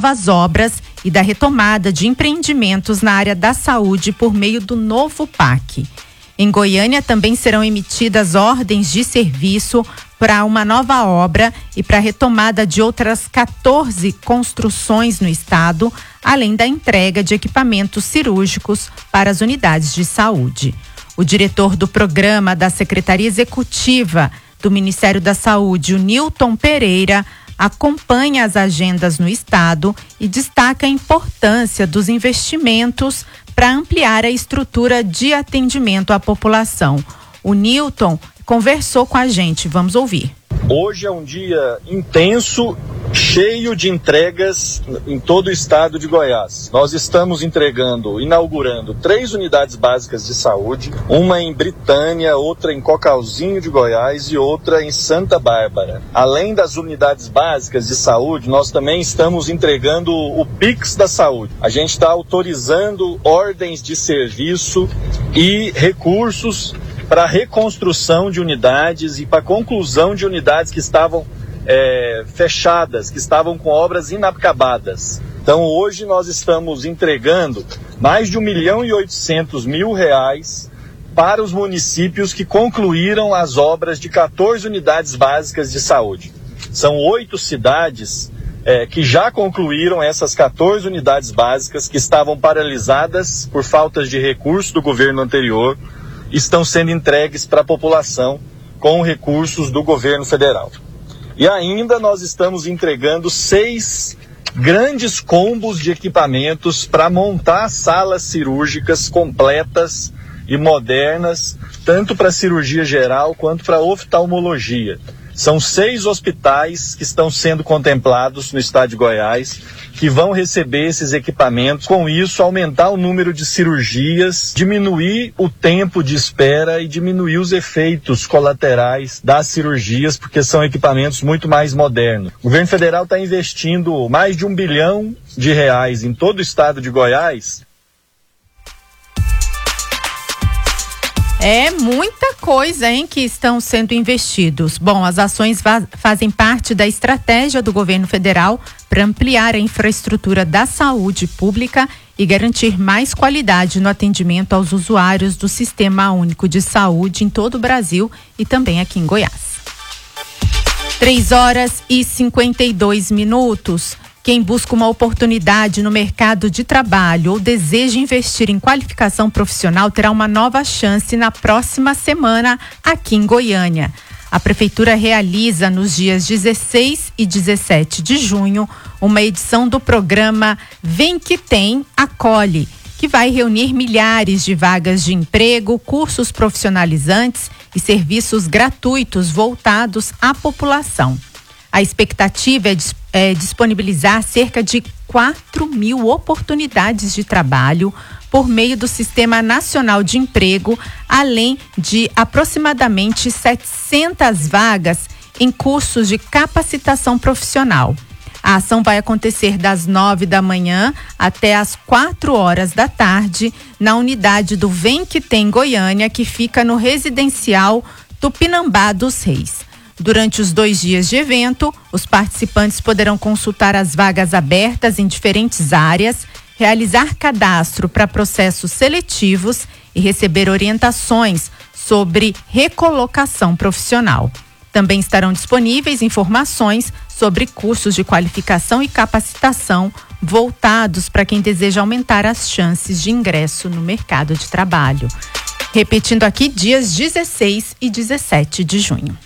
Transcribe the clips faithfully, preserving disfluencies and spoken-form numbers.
novas obras e da retomada de empreendimentos na área da saúde por meio do novo P A C. Em Goiânia também serão emitidas ordens de serviço para uma nova obra e para a retomada de outras quatorze construções no estado, além da entrega de equipamentos cirúrgicos para as unidades de saúde. O diretor do programa da Secretaria Executiva do Ministério da Saúde, o Nilton Pereira, acompanha as agendas no estado e destaca a importância dos investimentos para ampliar a estrutura de atendimento à população. O Nilton conversou com a gente, vamos ouvir. Hoje é um dia intenso, cheio de entregas em todo o estado de Goiás. Nós estamos entregando, inaugurando três unidades básicas de saúde, uma em Britânia, outra em Cocalzinho de Goiás e outra em Santa Bárbara. Além das unidades básicas de saúde, nós também estamos entregando o Pix da saúde. A gente está autorizando ordens de serviço e recursos para a reconstrução de unidades e para a conclusão de unidades que estavam é, fechadas, que estavam com obras inacabadas. Então hoje nós estamos entregando mais de um milhão e oitocentos mil reais para os municípios que concluíram as obras de quatorze unidades básicas de saúde. São oito cidades é, que já concluíram essas quatorze unidades básicas que estavam paralisadas por faltas de recurso do governo anterior, estão sendo entregues para a população com recursos do governo federal. E ainda nós estamos entregando seis grandes combos de equipamentos para montar salas cirúrgicas completas e modernas, tanto para cirurgia geral quanto para oftalmologia. São seis hospitais que estão sendo contemplados no estado de Goiás, que vão receber esses equipamentos. Com isso, aumentar o número de cirurgias, diminuir o tempo de espera e diminuir os efeitos colaterais das cirurgias, porque são equipamentos muito mais modernos. O governo federal está investindo mais de um bilhão de reais em todo o estado de Goiás. É muita coisa, hein, que estão sendo investidos. Bom, as ações va- fazem parte da estratégia do governo federal para ampliar a infraestrutura da saúde pública e garantir mais qualidade no atendimento aos usuários do Sistema Único de Saúde em todo o Brasil e também aqui em Goiás. três horas e cinquenta e dois minutos. Quem busca uma oportunidade no mercado de trabalho ou deseja investir em qualificação profissional terá uma nova chance na próxima semana aqui em Goiânia. A Prefeitura realiza nos dias dezesseis e dezessete de junho uma edição do programa Vem Que Tem, Acolhe, que vai reunir milhares de vagas de emprego, cursos profissionalizantes e serviços gratuitos voltados à população. A expectativa é, é disponibilizar cerca de quatro mil oportunidades de trabalho por meio do Sistema Nacional de Emprego, além de aproximadamente setecentas vagas em cursos de capacitação profissional. A ação vai acontecer das nove da manhã até as quatro horas da tarde na unidade do Vem Que Tem Goiânia, que fica no residencial Tupinambá dos Reis. Durante os dois dias de evento, os participantes poderão consultar as vagas abertas em diferentes áreas, realizar cadastro para processos seletivos e receber orientações sobre recolocação profissional. Também estarão disponíveis informações sobre cursos de qualificação e capacitação voltados para quem deseja aumentar as chances de ingresso no mercado de trabalho. Repetindo aqui, dias dezesseis e dezessete de junho.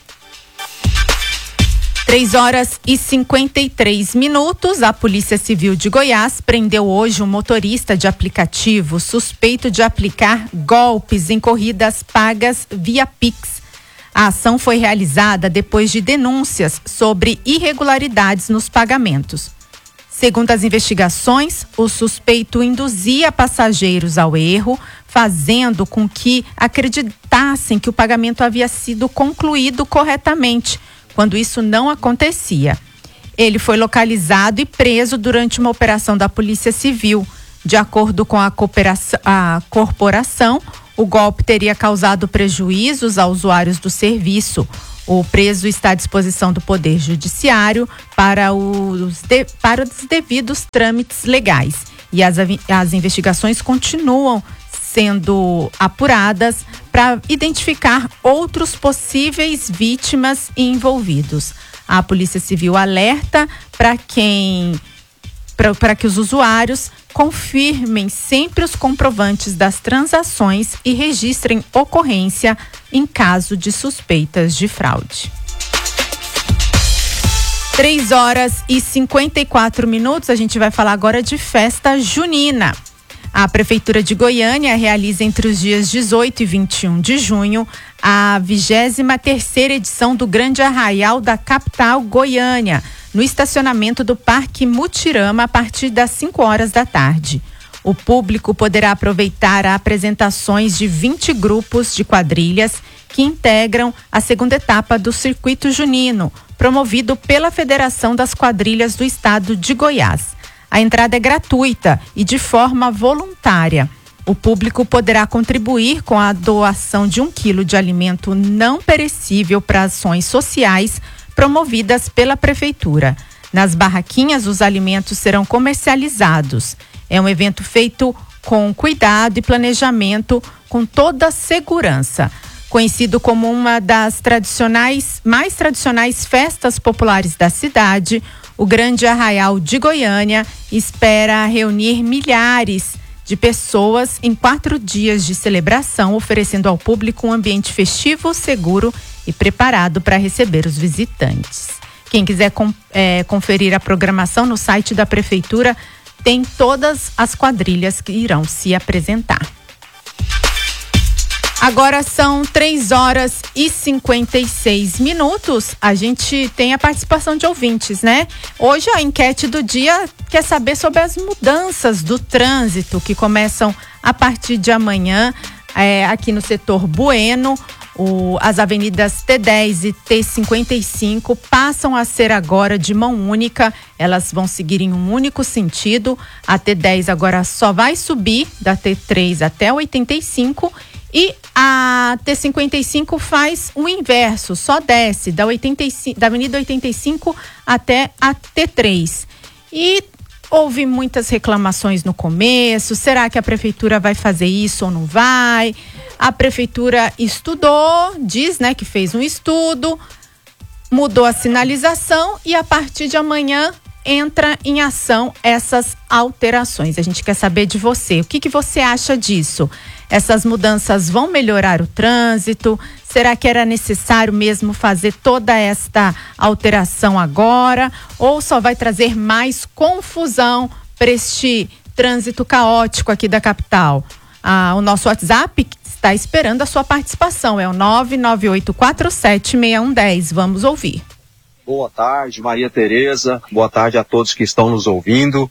três horas e cinquenta e três minutos, a Polícia Civil de Goiás prendeu hoje um motorista de aplicativo suspeito de aplicar golpes em corridas pagas via Pix. A ação foi realizada depois de denúncias sobre irregularidades nos pagamentos. Segundo as investigações, o suspeito induzia passageiros ao erro, fazendo com que acreditassem que o pagamento havia sido concluído corretamente, quando isso não acontecia. Ele foi localizado e preso durante uma operação da Polícia Civil. De acordo com a, a corporação, o golpe teria causado prejuízos a usuários do serviço. O preso está à disposição do Poder Judiciário para os, de, para os devidos trâmites legais. E as, as investigações continuam sendo apuradas para identificar outros possíveis vítimas e envolvidos. A Polícia Civil alerta para quem, para que os usuários confirmem sempre os comprovantes das transações e registrem ocorrência em caso de suspeitas de fraude. três horas e cinquenta e quatro minutos, a gente vai falar agora de festa junina. A Prefeitura de Goiânia realiza entre os dias dezoito e vinte e um de junho a vigésima terceira edição do Grande Arraial da capital Goiânia, no estacionamento do Parque Mutirama a partir das cinco horas da tarde. O público poderá aproveitar as apresentações de vinte grupos de quadrilhas que integram a segunda etapa do Circuito Junino, promovido pela Federação das Quadrilhas do Estado de Goiás. A entrada é gratuita e de forma voluntária. O público poderá contribuir com a doação de um quilo de alimento não perecível para ações sociais promovidas pela Prefeitura. Nas barraquinhas, os alimentos serão comercializados. É um evento feito com cuidado e planejamento, com toda a segurança. Conhecido como uma das tradicionais, mais tradicionais festas populares da cidade, o Grande Arraial de Goiânia espera reunir milhares de pessoas em quatro dias de celebração, oferecendo ao público um ambiente festivo, seguro e preparado para receber os visitantes. Quem quiser com, é, conferir a programação no site da Prefeitura, tem todas as quadrilhas que irão se apresentar. Agora são três horas e cinquenta e seis minutos. A gente tem a participação de ouvintes, né? Hoje a enquete do dia quer saber sobre as mudanças do trânsito que começam a partir de amanhã é, aqui no setor Bueno. O, as avenidas T dez e T cinquenta e cinco passam a ser agora de mão única. Elas vão seguir em um único sentido. A T dez agora só vai subir da T três até oitenta e cinco. E a T cinquenta e cinco faz o inverso, só desce da, oitenta e cinco, da Avenida oitenta e cinco até a T três. E houve muitas reclamações no começo, será que a Prefeitura vai fazer isso ou não vai? A Prefeitura estudou, diz, né, que fez um estudo, mudou a sinalização e a partir de amanhã entra em ação essas alterações. A gente quer saber de você, o que que você acha disso? Essas mudanças vão melhorar o trânsito? Será que era necessário mesmo fazer toda esta alteração agora? Ou só vai trazer mais confusão para este trânsito caótico aqui da capital? Ah, o nosso WhatsApp está esperando a sua participação. É o nove nove oito quatro sete seis um um zero. Vamos ouvir. Boa tarde, Maria Tereza. Boa tarde a todos que estão nos ouvindo.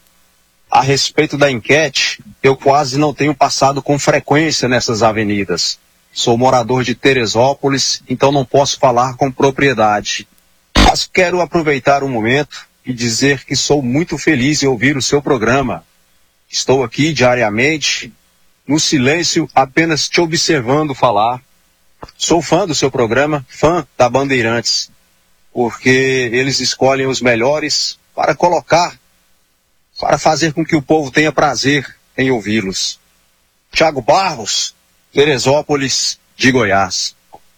A respeito da enquete, eu quase não tenho passado com frequência nessas avenidas. Sou morador de Teresópolis, então não posso falar com propriedade. Mas quero aproveitar o momento e dizer que sou muito feliz em ouvir o seu programa. Estou aqui diariamente, no silêncio, apenas te observando falar. Sou fã do seu programa, fã da Bandeirantes, porque eles escolhem os melhores para colocar, para fazer com que o povo tenha prazer em ouvi-los. Tiago Barros, Teresópolis, de Goiás.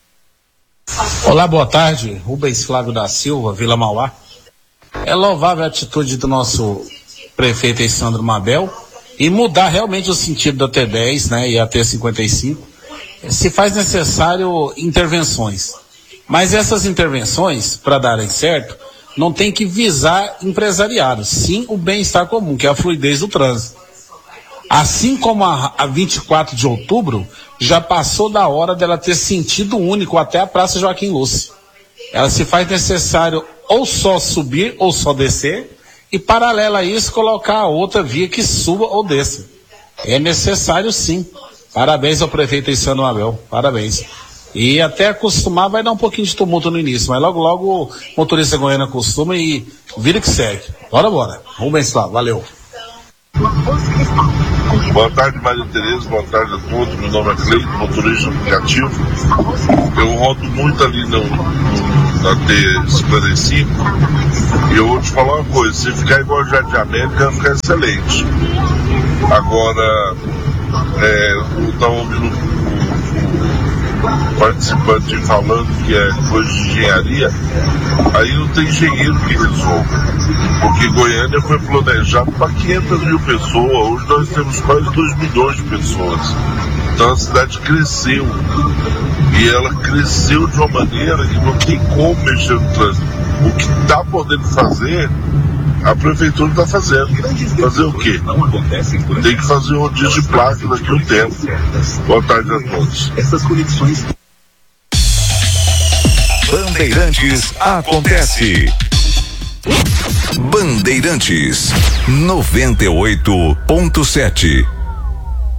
Olá, boa tarde. Rubens Flávio da Silva, Vila Mauá. É louvável a atitude do nosso prefeito Sandro Mabel e mudar realmente o sentido da T dez, né, e a T cinquenta e cinco. Se faz necessário intervenções. Mas essas intervenções, para darem certo, não tem que visar empresariados, sim o bem-estar comum, que é a fluidez do trânsito. Assim como a, a vinte e quatro de outubro, já passou da hora dela ter sentido único até a Praça Joaquim Lúcio. Ela se faz necessário ou só subir ou só descer, e paralela a isso colocar a outra via que suba ou desça. É necessário sim. Parabéns ao prefeito Sandro Mabel, parabéns. E até acostumar vai dar um pouquinho de tumulto no início, mas logo logo o motorista goiano acostuma e vira que segue. Bora, bora. Rubens Flávio, valeu. Boa tarde, Maria Tereza, boa tarde a todos. Meu nome é Cleiton, motorista aplicativo. Eu rodo muito ali no, no, na T cinquenta e cinco e eu vou te falar uma coisa: se ficar igual o Jardim América, vai ficar excelente. Agora, é, eu estava ouvindo o participante falando que é coisa de engenharia, aí não tem engenheiro que resolva, porque Goiânia foi planejado para quinhentas mil pessoas, hoje nós temos quase dois milhões de pessoas, então a cidade cresceu, e ela cresceu de uma maneira que não tem como mexer no trânsito. O que está podendo fazer, a prefeitura está fazendo. Fazer o quê? Tem que fazer um rodízio de placa daqui a um tempo. Boa tarde a todos. Bandeirantes acontece. Bandeirantes noventa e oito ponto sete.